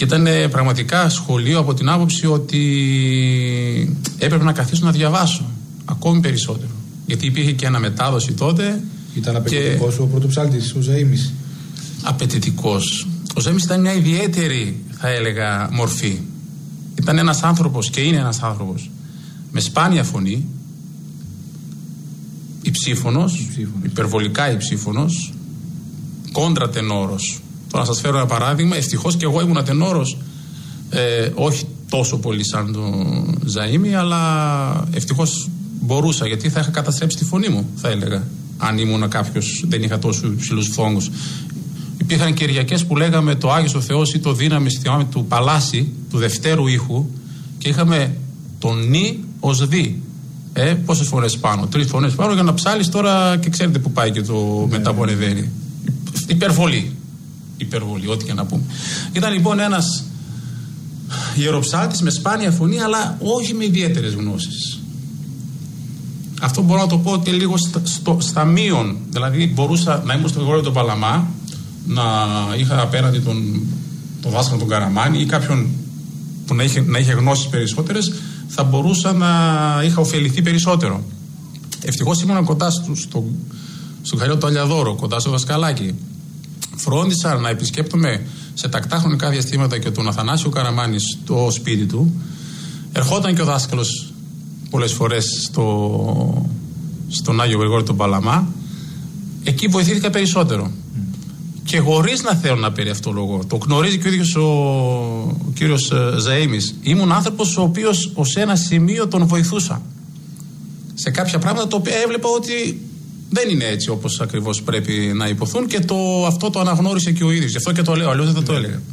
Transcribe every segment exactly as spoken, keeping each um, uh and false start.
Και ήταν πραγματικά σχολείο από την άποψη ότι έπρεπε να καθίσω να διαβάσω ακόμη περισσότερο. Γιατί υπήρχε και αναμετάδοση τότε. Ήταν απαιτητικός και... ο πρωτοψάλτης, ο Ζαΐμης. Απαιτητικός. Ο Ζαΐμης ήταν μια ιδιαίτερη, θα έλεγα, μορφή. Ήταν ένας άνθρωπος και είναι ένας άνθρωπος με σπάνια φωνή, υψίφωνος, υπερβολικά υψίφωνος, κόντρα τενόρος. Τώρα να σας φέρω ένα παράδειγμα. Ευτυχώς και εγώ ήμουν τενόρος, ε, όχι τόσο πολύ σαν τον Ζαΐμη, αλλά ευτυχώς μπορούσα, γιατί θα είχα καταστρέψει τη φωνή μου, θα έλεγα, αν ήμουν κάποιος, δεν είχα τόσο υψηλούς φόγκους. Υπήρχαν Κυριακές που λέγαμε το Άγιος ο Θεός ή το δύναμη θυμάμαι του Παλάση, του δευτέρου ήχου, και είχαμε τον νι ως δι. Ε, πόσες φορές πάνω, τρεις φορές πάνω για να ψάλεις τώρα, και ξέρετε που πάει και το ναι, μετά που ανεβαίνει. Υπερβολή. Υπερβολή, ό,τι και να πούμε. Ήταν λοιπόν ένας ιεροψάλτης με σπάνια φωνή, αλλά όχι με ιδιαίτερες γνώσεις. Αυτό μπορώ να το πω και λίγο στα, στο, στα μείον. Δηλαδή μπορούσα να ήμουν στο Γρηγόριο τον Παλαμά, να είχα απέναντι τον, τον δάσκαλο τον Καραμάνη ή κάποιον που να είχε, να είχε γνώσεις περισσότερες, θα μπορούσα να είχα ωφεληθεί περισσότερο. Ευτυχώς ήμουν κοντά στο, στο, στον Χαριό του Αλιαδόρο, κοντά στο δασκαλάκι. Φρόντισα να επισκέπτομαι σε τακτά χρονικά διαστήματα και τον Αθανάσιο Καραμάνη στο σπίτι του. Ερχόταν και ο δάσκαλος πολλές φορές στο, στον Άγιο Γρηγόριο τον Παλαμά. Εκεί βοηθήθηκα περισσότερο. Mm. Και χωρίς να θέλω να περιευτολογώ. Το γνωρίζει και ο ίδιος ο, ο κύριος Ζαΐμης. Ήμουν άνθρωπος ο οποίος ως ένα σημείο τον βοηθούσα σε κάποια πράγματα τα οποία έβλεπα ότι δεν είναι έτσι όπως ακριβώς πρέπει να υποθούν, και το, αυτό το αναγνώρισε και ο ίδιος. Γι' αυτό και το λέω, αλλιώς δεν θα το έλεγα.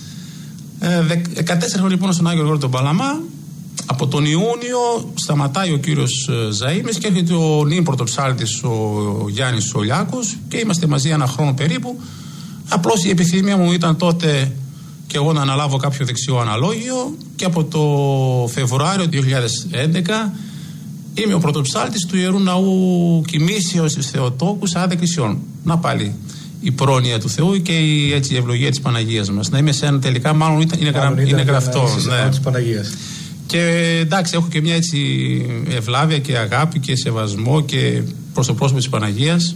Ε, δεκατέσσερα χρόνια λοιπόν στον Άγιο Γρηγόριο τον Παλαμά. Από τον Ιούνιο σταματάει ο κύριος Ζαΐμης και έρχεται ο νυν πρωτοψάλτης ο Γιάννης ο Λιάκος και είμαστε μαζί ένα χρόνο περίπου. Απλώς η επιθυμία μου ήταν τότε και εγώ να αναλάβω κάποιο δεξιό αναλόγιο, και από το Φεβρουάριο του δύο χιλιάδες έντεκα είμαι ο πρωτοψάλτης του Ιερού Ναού Κοιμήσεως της Θεοτόκου Άνδρε Εκκλησιών. Να πάλι η πρόνοια του Θεού και η, έτσι, η ευλογία της Παναγίας μας. Να είμαι σε ένα τελικά, μάλλον ήταν, είναι, γρα, είναι γραφτό. Ναι. Της Παναγίας. Και εντάξει, έχω και μια έτσι ευλάβεια και αγάπη και σεβασμό και προς το πρόσωπο της Παναγίας,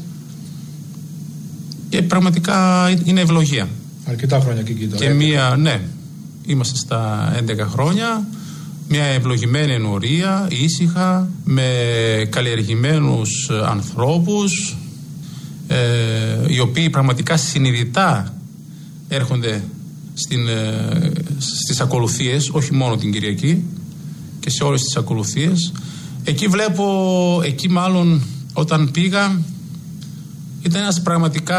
και πραγματικά είναι ευλογία. Αρκετά χρόνια και εκεί τώρα. Και μία, ναι, είμαστε στα έντεκα χρόνια. Μια ευλογημένη ενορία, ήσυχα, με καλλιεργημένους ανθρώπους, ε, οι οποίοι πραγματικά συνειδητά έρχονται στην, ε, στις ακολουθίες, όχι μόνο την Κυριακή, και σε όλες τις ακολουθίες. Εκεί βλέπω, εκεί μάλλον όταν πήγα, ήταν ένας πραγματικά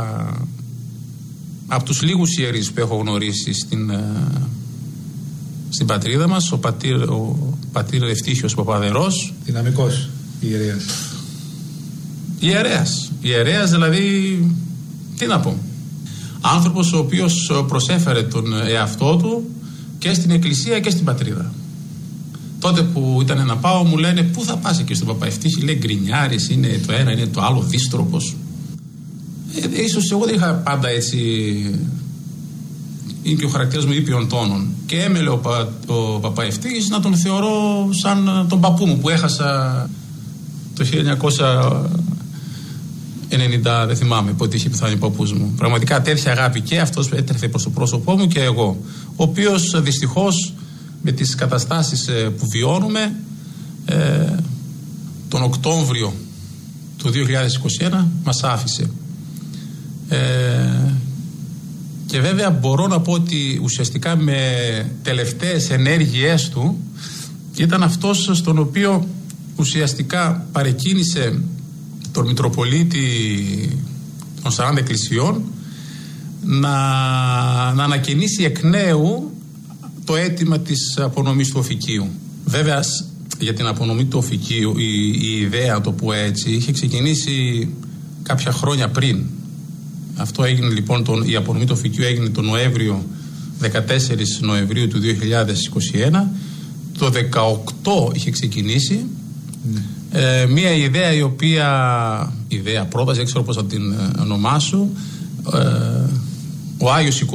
από τους λίγους ιερείς που έχω γνωρίσει στην, στην πατρίδα μας, ο πατήρ, ο πατήρ Ευτύχιος Παπαδερός. Δυναμικός ιερέας. Ιερέας. Ιερέας δηλαδή, τι να πω. Άνθρωπος ο οποίος προσέφερε τον εαυτό του και στην εκκλησία και στην πατρίδα. Τότε που ήταν να πάω μου λένε πού θα πας εκεί στον Παπαευτύχη, λέει γκρινιάρης, είναι το ένα, είναι το άλλο, δύστροπος. Ε, ίσως εγώ δεν είχα πάντα έτσι, είναι και ο χαρακτήρας μου ήπιων τόνων, και έμελε ο, Πα, ο Παπαευτύχης να τον θεωρώ σαν τον παππού μου που έχασα το χίλια εννιακόσια ενενήντα, δεν θυμάμαι πότε είχε πεθάνει ο παππούς μου. Πραγματικά τέτοια αγάπη, και αυτός έτρεφε προς το πρόσωπό μου και εγώ, ο οποίος δυστυχώς με τις καταστάσεις που βιώνουμε, ε, τον Οκτώβριο του δύο χιλιάδες είκοσι ένα μας άφησε. Ε, και βέβαια μπορώ να πω ότι ουσιαστικά με τελευταίες ενέργειές του ήταν αυτός στον οποίο ουσιαστικά παρεκκίνησε τον Μητροπολίτη των σαράντα Εκκλησιών να, να ανακαινήσει εκ νέου το αίτημα της απονομής του οφικίου. Βέβαια για την απονομή του οφικίου η, η ιδέα, το που έτσι, είχε ξεκινήσει κάποια χρόνια πριν. Αυτό έγινε λοιπόν, τον, η απονομή του οφικίου έγινε τον Νοέμβριο, δεκατέσσερις Νοεμβρίου του δύο χιλιάδες είκοσι ένα. Το δεκαοκτώ είχε ξεκινήσει mm. ε, μια ιδέα η οποία, ιδέα, πρόταση, δεν ξέρω πώς θα την ονομάσω, ε, ο Άγιος